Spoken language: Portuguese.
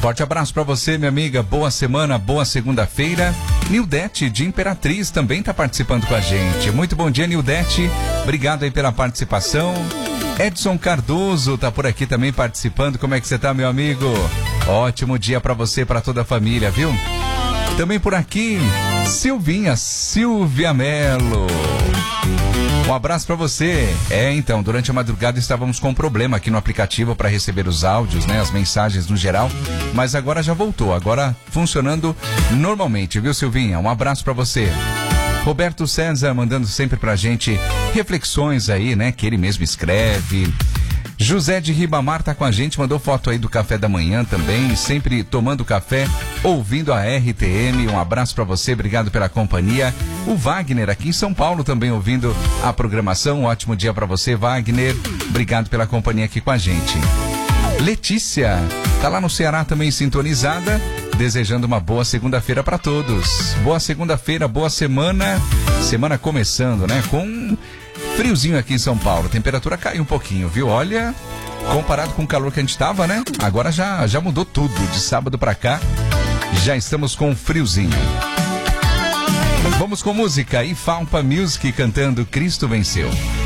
Forte abraço para você, minha amiga. Boa semana, boa segunda-feira. Nildete de Imperatriz também está participando com a gente. Muito bom dia, Nildete. Obrigado aí pela participação. Edson Cardoso tá por aqui também participando. Como é que você tá, meu amigo? Ótimo dia para você, para toda a família, viu? Também por aqui, Silvia Melo. Um abraço para você. Então, durante a madrugada estávamos com um problema aqui no aplicativo para receber os áudios, né, as mensagens no geral, mas agora já voltou, agora funcionando normalmente, viu, Silvinha? Um abraço para você. Roberto César mandando sempre pra gente reflexões aí, né, que ele mesmo escreve. José de Ribamar tá com a gente, mandou foto aí do café da manhã também, sempre tomando café, ouvindo a RTM. Um abraço pra você, obrigado pela companhia. O Wagner aqui em São Paulo também ouvindo a programação. Um ótimo dia pra você, Wagner. Obrigado pela companhia aqui com a gente. Letícia tá lá no Ceará também sintonizada, desejando uma boa segunda-feira pra todos. Boa segunda-feira, boa semana. Semana começando, né, com friozinho aqui em São Paulo, a temperatura caiu um pouquinho, viu? Olha, comparado com o calor que a gente tava, né? Agora já mudou tudo, de sábado pra cá, já estamos com friozinho. Vamos com música, Ifalpa Music cantando Cristo Venceu.